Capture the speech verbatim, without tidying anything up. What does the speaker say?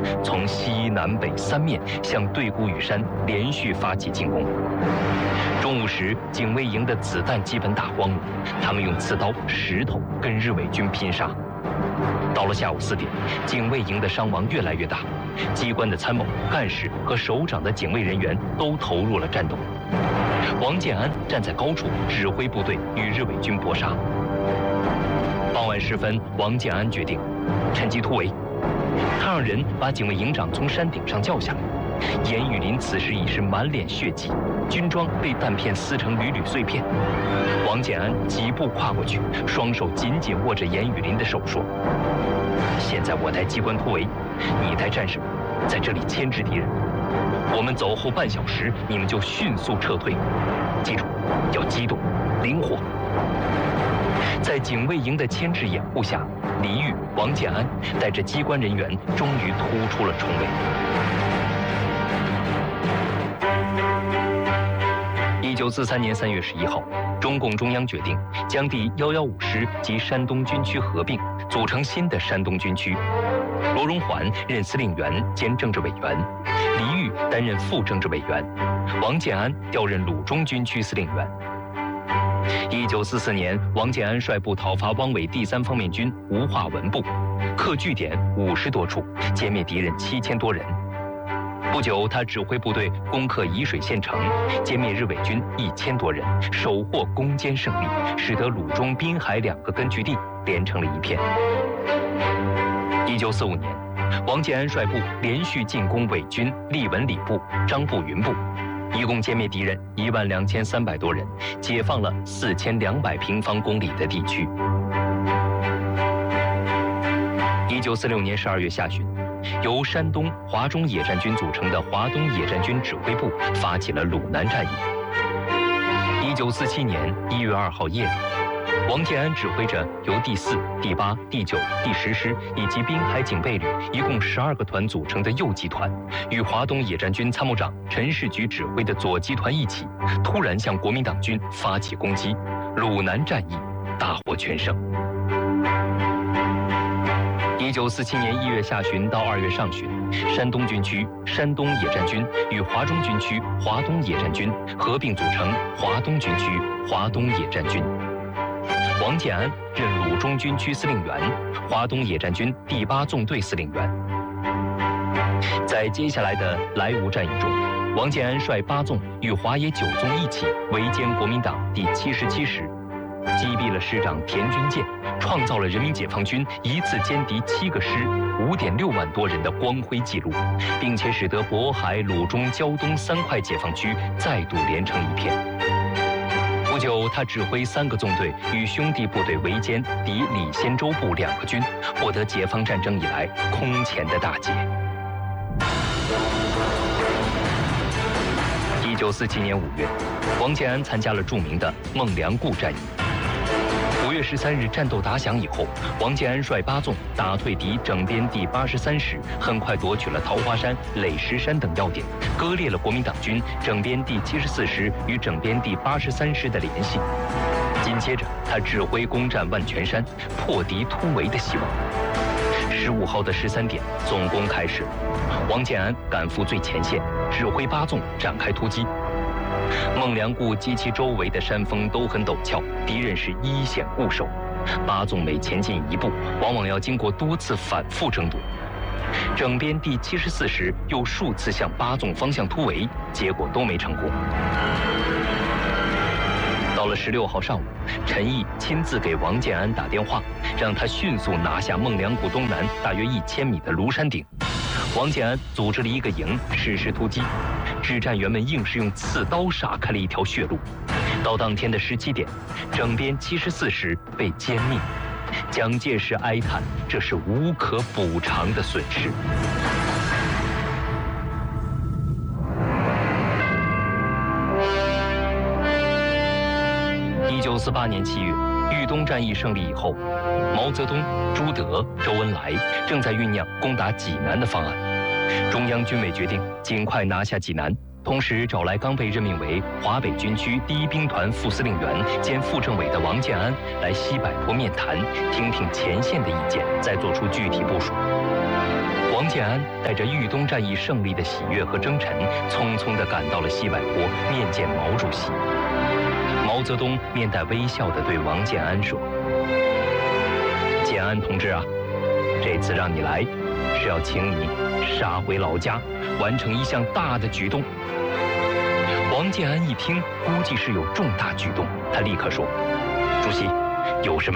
从西南北三面向对孤屿山连续发起进攻。中午时，警卫营的子弹基本打光了，他们用刺刀、石头跟日伪军拼杀。到了下午四点，警卫营的伤亡越来越大，机关的参谋、干事和首长的警卫人员都投入了战斗。王建安站在高处指挥部队与日伪军搏杀。傍晚时分，王建安决定趁机突围，他让人把警卫营长从山顶上叫下来。严雨林此时已是满脸血迹，军装被弹片撕成缕缕碎片。王建安几步跨过去，双手紧紧握着严雨林的手，说：“现在我带机关突围，你带战士在这里牵制敌人。我们走后半小时，你们就迅速撤退。记住，要机动、灵活。”在警卫营的牵制掩护下，李玉、王建安带着机关人员终于突出了重围。一九四三年三月十一号，中共中央决定将第一一五师及山东军区合并，组成新的山东军区。罗荣桓任司令员兼政治委员，李玉担任副政治委员，王建安调任鲁中军区司令员。一九四四年，王建安率部讨伐汪伪第三方面军吴化文部，克据点五十多处，歼灭敌人七千多人。不久，他指挥部队攻克沂水县城，歼灭日伪军一千多人，首获攻坚胜利，使得鲁中、滨海两个根据地连成了一片。一九四五年，王建安率部连续进攻伪军利文里部、张步云部，一共歼灭敌人一万两千三百多人，解放了四千两百平方公里的地区。一九四六年十二月下旬，由山东华中野战军组成的华东野战军指挥部发起了鲁南战役。一九四七年一月二号夜里，王建安指挥着由第四、第八、第九、第十师以及滨海警备旅一共十二个团组成的右集团，与华东野战军参谋长陈士举指挥的左集团一起，突然向国民党军发起攻击，鲁南战役大获全胜。一九四七年一月下旬到二月上旬，山东军区山东野战军与华中军区华东野战军合并组成华东军区华东野战军。王建安任鲁中军区司令员，华东野战军第八纵队司令员。在接下来的莱芜战役中，王建安率八纵与华野九纵一起围歼国民党第七十七师，击毙了师长田军健，创造了人民解放军一次歼敌七个师、五点六万多人的光辉纪录，并且使得渤海、鲁中、胶东三块解放区再度连成一片。不久，他指挥三个纵队与兄弟部队围歼敌李先洲部两个军，获得解放战争以来空前的大捷。一九四七年五月，王建安参加了著名的孟良崮战役。五月十三日战斗打响以后，王建安率八纵打退敌整编第八十三师，很快夺取了桃花山、垒石山等要点，割裂了国民党军整编第七十四师与整编第八十三师的联系。紧接着，他指挥攻占万泉山，破敌突围的希望。十五号的十三点，总攻开始了。王建安赶赴最前线，指挥八纵展开突击。孟良崮及其周围的山峰都很陡峭，敌人是依险固守。八纵每前进一步，往往要经过多次反复争夺。整编第七十四师又数次向八纵方向突围，结果都没成功。到了十六号上午，陈毅亲自给王建安打电话，让他迅速拿下孟良崮东南大约一千米的庐山顶。王建安组织了一个营，实施突击。指战员们硬是用刺刀杀开了一条血路。到当天的十七点，整编七十四师被歼灭。蒋介石哀叹，这是无可补偿的损失。一九四八年七月，豫东战役胜利以后，毛泽东、朱德、周恩来正在酝酿攻打济南的方案。中央军委决定尽快拿下济南，同时找来刚被任命为华北军区第一兵团副司令员兼副政委的王建安来西柏坡面谈，听听前线的意见，再做出具体部署。 王建安带着豫东战役胜利的喜悦和征程，匆匆地赶到了西柏坡面见毛主席。毛泽东面带微笑地对王建安说：“建安同志啊，这次让你来，是要请你杀回老家，完成一项大的举动。”王建安一听，估计是有重大举动，他立刻说：“主席，有什么